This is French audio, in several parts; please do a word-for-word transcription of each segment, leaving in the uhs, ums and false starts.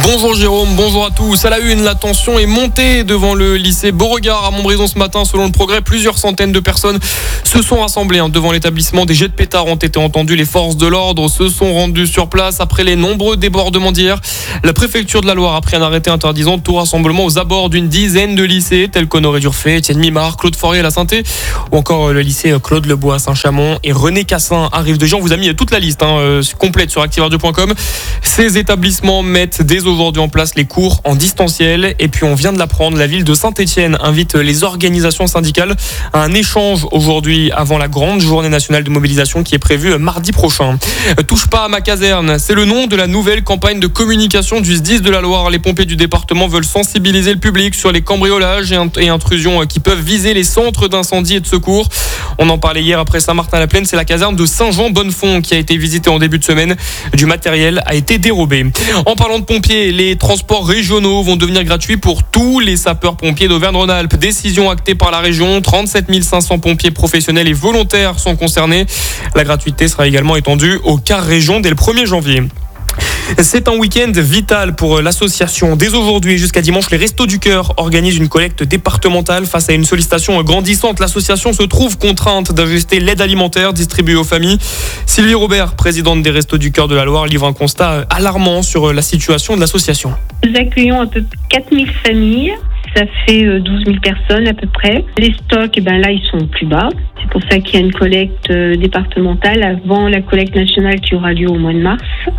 Bonjour Jérôme, bonjour à tous. À la une, la tension est montée devant le lycée Beauregard à Montbrison ce matin. Selon le Progrès, plusieurs centaines de personnes se sont rassemblées devant l'établissement. Des jets de pétards ont été entendus. Les forces de l'ordre se sont rendues sur place après les nombreux débordements d'hier. La préfecture de la Loire a pris un arrêté interdisant tout rassemblement aux abords d'une dizaine de lycées tels qu'Honoré-Durfé, Étienne Mimard, Claude Fauré à la Sainté ou encore le lycée Claude Lebois à Saint-Chamond et René Cassin à Rive-de-Gier. On vous a mis toute la liste hein, euh, complète sur active radio point com. Ces établissements mettent dès aujourd'hui en place les cours en distanciel. Et puis on vient de l'apprendre, la ville de Saint-Étienne invite les organisations syndicales à un échange aujourd'hui avant la grande journée nationale de mobilisation qui est prévue mardi prochain. Touche pas à ma caserne, c'est le nom de la nouvelle campagne de communication du S D I S de la Loire. Les pompiers du département veulent sensibiliser le public sur les cambriolages et intrusions qui peuvent viser les centres d'incendie et de secours. On en parlait hier après Saint-Martin-la-Plaine, c'est la caserne de Saint-Jean-Bonnefond qui a été visitée en début de semaine. Du matériel a été dérobé. En parlant de pompiers, les transports régionaux vont devenir gratuits pour tous les sapeurs-pompiers d'Auvergne-Rhône-Alpes. Décision actée par la région. trente-sept mille cinq cents pompiers professionnels et volontaires sont concernés. La gratuité sera également étendue aux quarts régions dès le premier janvier. C'est un week-end vital pour l'association. Dès aujourd'hui jusqu'à dimanche, les Restos du Cœur organisent une collecte départementale face à une sollicitation grandissante. L'association se trouve contrainte d'ajuster l'aide alimentaire distribuée aux familles. Sylvie Robert, présidente des Restos du Cœur de la Loire, livre un constat alarmant sur la situation de l'association. Nous accueillons à peu près quatre mille familles. Ça fait douze mille personnes à peu près. Les stocks, eh ben là, ils sont plus bas. C'est pour ça qu'il y a une collecte départementale avant la collecte nationale qui aura lieu au mois de mars.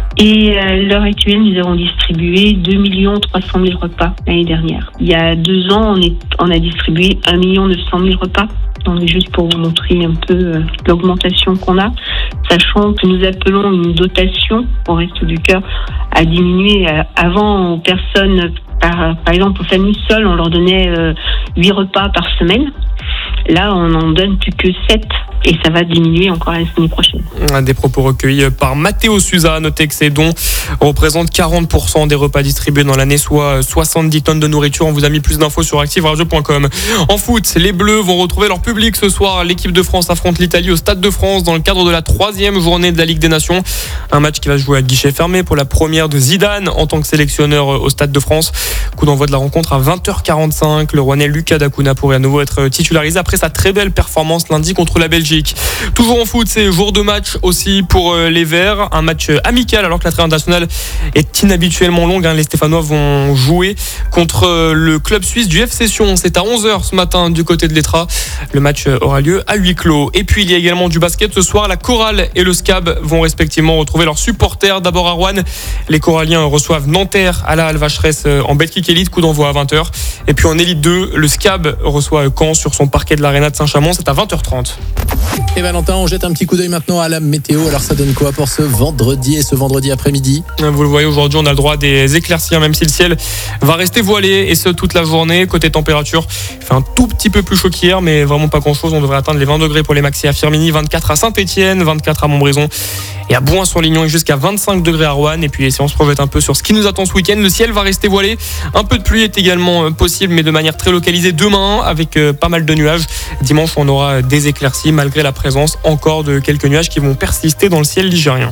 Et à l'heure actuelle, nous avons distribué deux millions trois cent mille repas l'année dernière. Il y a deux ans, on, est, on a distribué un million neuf cent mille repas. Donc juste pour vous montrer un peu l'augmentation qu'on a, sachant que nous appelons une dotation au Restos du Cœur à diminuer. Avant, aux personnes, par, par exemple aux familles seules, on leur donnait euh, huit repas par semaine. Là, on n'en donne plus que sept et ça va diminuer encore la semaine prochaine. Des propos recueillis par Mathéo Suza. Notez que ces dons représentent quarante pour cent des repas distribués dans l'année, soit soixante-dix tonnes de nourriture. On vous a mis plus d'infos sur active radio point com. En foot, les Bleus vont retrouver leur public ce soir. L'équipe de France affronte l'Italie au Stade de France dans le cadre de la troisième journée de la Ligue des Nations. Un match qui va se jouer à guichet fermé pour la première de Zidane en tant que sélectionneur au Stade de France. Coup d'envoi de la rencontre à vingt heures quarante-cinq. Le Rouennais Lucas Dacuna pourrait à nouveau être titularisé après sa très belle performance lundi contre la Belgique. Toujours en foot, c'est jour de match aussi pour les Verts. Un match amical alors que la trêve internationale est inhabituellement longue. Les Stéphanois vont jouer contre le club suisse du F C Sion. C'est à onze heures ce matin du côté de l'Etra. Le match aura lieu à huis clos. Et puis il y a également du basket ce soir. La Chorale et le Scab vont respectivement retrouver leurs supporters. D'abord à Rouen, les Coralliens reçoivent Nanterre à la Alvacheresse en Betclic Elite. Coup d'envoi à vingt heures. Et puis en Élite deux, le Scab reçoit Caen sur son parquet de l'Arena de Saint-Chamond. C'est à vingt heures trente. Et Valentin, on jette un petit coup d'œil maintenant à la météo. Alors ça donne quoi pour ce vendredi et ce vendredi après-midi ? Vous le voyez, aujourd'hui on a le droit à des éclaircies, même si le ciel va rester voilé, et ce toute la journée. Côté température, il fait un tout petit peu plus chaud qu'hier, mais vraiment pas grand chose. On devrait atteindre les vingt degrés pour les maxi à Firminy, vingt-quatre à Saint-Étienne, vingt-quatre à Montbrison et à Bouin-sur-Lignon, et jusqu'à vingt-cinq degrés à Roanne. Et puis si on se projette un peu sur ce qui nous attend ce week-end, le ciel va rester voilé. Un peu de pluie est également possible, mais de manière très localisée demain, avec pas mal de nuages. Dimanche, on aura des éclaircies malgré la présence encore de quelques nuages qui vont persister dans le ciel ligérien.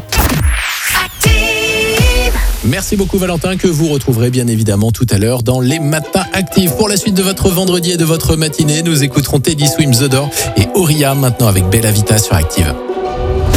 Merci beaucoup Valentin, que vous retrouverez bien évidemment tout à l'heure dans les Matins Actifs. Pour la suite de votre vendredi et de votre matinée, nous écouterons Teddy Swims The Door et Auria maintenant avec Bella Vita sur Active.